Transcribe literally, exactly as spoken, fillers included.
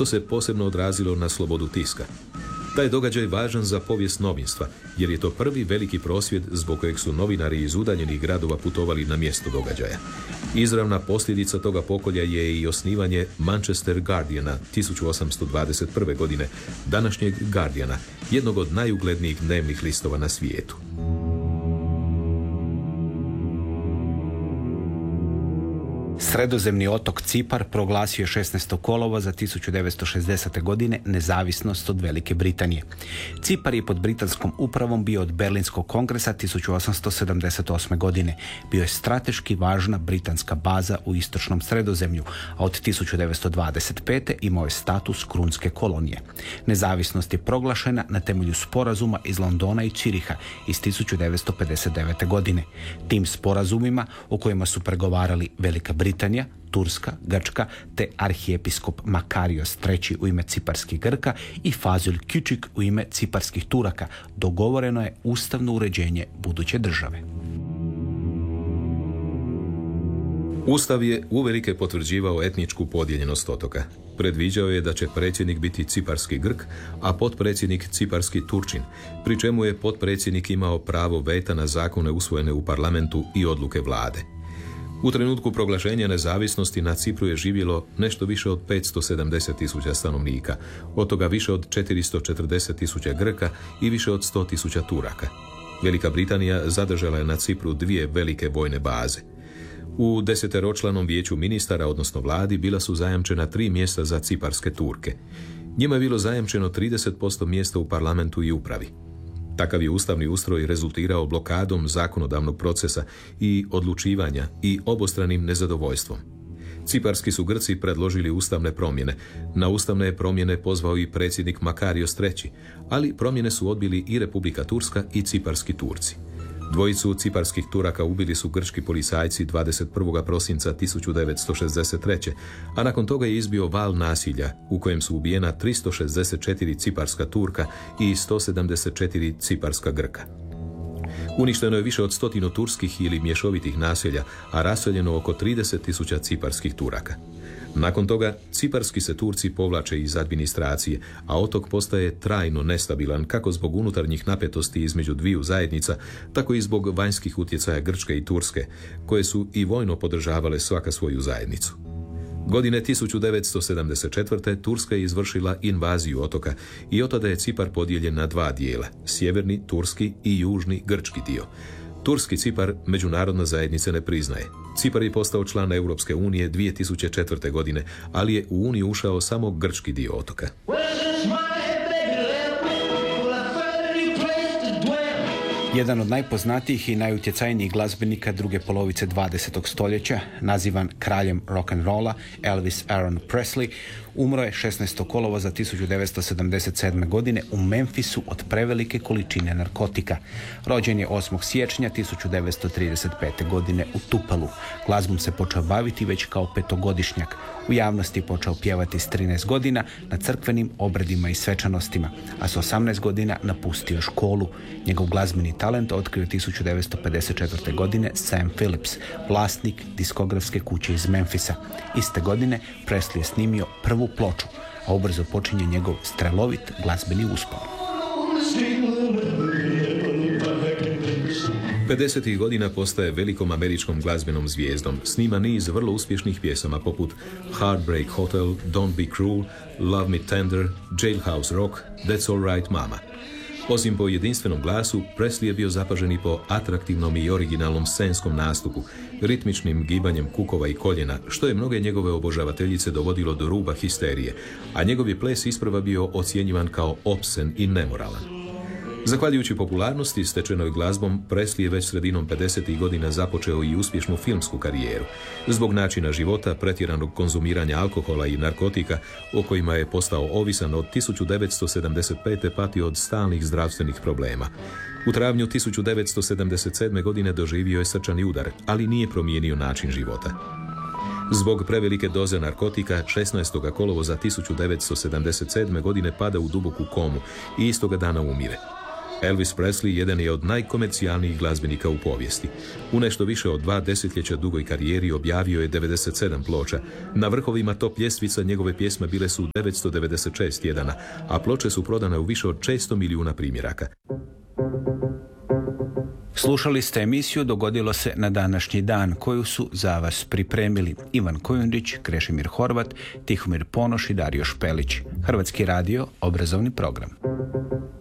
što se posebno odrazilo na slobodu tiska. Taj događaj je važan za povijest novinstva, jer je to prvi veliki prosvjed zbog kojeg su novinari iz udaljenih gradova putovali na mjesto događaja. Izravna posljedica toga pokolja je i osnivanje Manchester Guardiana tisuću osamsto dvadeset prve. godine, današnjeg Guardiana, jednog od najuglednijih dnevnih listova na svijetu. Sredozemni otok Cipar proglasio je šesnaestog kolovoza tisuću devetsto šezdesete. godine nezavisnost od Velike Britanije. Cipar je pod britanskom upravom bio od Berlinskog kongresa tisuću osamsto sedamdeset osme. godine. Bio je strateški važna britanska baza u istočnom Sredozemlju, a od tisuću devetsto dvadeset pete. imao je status krunske kolonije. Nezavisnost je proglašena na temelju sporazuma iz Londona i Ciriha iz tisuću devetsto pedeset devete. godine. Tim sporazumima, o kojima su pregovarali Velika Britanija, Britanija, Turska, Grčka te arhijepiskop Makarios treći. u ime ciparskih Grka i Fazil Küçük u ime ciparskih Turaka, dogovoreno je ustavno uređenje buduće države. Ustav je uvelike potvrđivao etničku podijeljenost otoka. Predviđao je da će predsjednik biti ciparski Grk, a potpredsjednik ciparski Turčin, pri čemu je potpredsjednik imao pravo veta na zakone usvojene u parlamentu i odluke vlade. U trenutku proglašenja nezavisnosti na Cipru je živjelo nešto više od petsto sedamdeset tisuća stanovnika, od toga više od četiristo četrdeset tisuća Grka i više od sto tisuća Turaka. Velika Britanija zadržala je na Cipru dvije velike vojne baze. U deseteročlanom vijeću ministara, odnosno vladi, bila su zajamčena tri mjesta za ciparske Turke. Njima je bilo zajamčeno trideset posto mjesta u parlamentu i upravi. Takav je ustavni ustroj rezultirao blokadom zakonodavnog procesa i odlučivanja i obostranim nezadovoljstvom. Ciparski su Grci predložili ustavne promjene. Na ustavne promjene pozvao i predsjednik Makarios treći, ali promjene su odbili i Republika Turska i ciparski Turci. Dvojicu ciparskih Turaka ubili su grčki policajci dvadeset prvog prosinca tisuću devetsto šezdeset treće. a nakon toga je izbio val nasilja u kojem su ubijena tristo šezdeset četiri ciparska Turka i sto sedamdeset četiri ciparska Grka. Uništeno je više od stotinu turskih ili mješovitih naselja, a raseljeno oko trideset tisuća ciparskih Turaka. Nakon toga, ciparski se Turci povlače iz administracije, a otok postaje trajno nestabilan kako zbog unutarnjih napetosti između dviju zajednica, tako i zbog vanjskih utjecaja Grčke i Turske, koje su i vojno podržavale svaka svoju zajednicu. Godine tisuću devetsto sedamdeset četvrte. Turska je izvršila invaziju otoka i od tada je Cipar podijeljen na dva dijela, sjeverni turski i južni grčki dio. Turski Cipar međunarodna zajednica ne priznaje. Cipar je postao član Europske unije dvije tisuće četvrte. godine, ali je u Uniju ušao samo grčki dio otoka. Jedan od najpoznatijih i najutjecajnijih glazbenika druge polovice dvadesetog stoljeća, nazivan kraljem rock'n'rolla, Elvis Aaron Presley, umro je šesnaestog kolovoza tisuću devetsto sedamdeset sedme. godine u Memphisu od prevelike količine narkotika. Rođen je osmog siječnja tisuću devetsto trideset pete. godine u Tupelu. Glazbom se počeo baviti već kao petogodišnjak. U javnosti je počeo pjevati s trinaest godina na crkvenim obredima i svečanostima, a s osamnaest godina napustio školu. Njegov glazbeni talent otkrio tisuću devetsto pedeset četvrte. godine Sam Phillips, vlasnik diskografske kuće iz Memphisa. Iste godine Presley je snimio prvu ploču, a ubrzo počinje njegov strelovit glazbeni uspon. pedesetih godina postaje velikom američkom glazbenom zvijezdom. Snima niz vrlo uspješnih pjesama poput Heartbreak Hotel, Don't Be Cruel, Love Me Tender, Jailhouse Rock, That's All Right Mama. Osim po jedinstvenom glasu, Presley je bio zapažen i po atraktivnom i originalnom scenskom nastupu, ritmičnim gibanjem kukova i koljena, što je mnoge njegove obožavateljice dovodilo do ruba histerije, a njegov je ples isprva bio ocjenjivan kao opsen i nemoralan. Zahvaljujući popularnosti stečenoj glazbom, Presley je već sredinom pedesetih godina započeo i uspješnu filmsku karijeru. Zbog načina života, pretjeranog konzumiranja alkohola i narkotika, o kojima je postao ovisan, od tisuću devetsto sedamdeset pete. patio od stalnih zdravstvenih problema. U travnju tisuću devetsto sedamdeset sedme. godine doživio je srčani udar, ali nije promijenio način života. Zbog prevelike doze narkotika, šesnaestog kolovoza tisuću devetsto sedamdeset sedme. godine pada u duboku komu i istoga dana umire. Elvis Presley jedan je od najkomercijalnijih glazbenika u povijesti. U nešto više od dva desetljeća dugoj karijeri objavio je devedeset sedam ploča. Na vrhovima top ljestvica njegove pjesme bile su devetsto devedeset šest tjedana, a ploče su prodane u više od šesto milijuna primjeraka. Slušali ste emisiju Dogodilo se na današnji dan, koju su za vas pripremili Ivan Kojundić, Krešimir Horvat, Tihomir Ponoš i Dario Špelić. Hrvatski radio, obrazovni program.